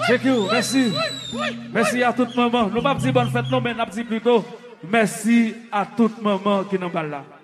Thank you, merci. Merci à toute maman. Nous ne pas dire bonne fête, non, mais nous dit plutôt merci à toute maman qui nous parle là.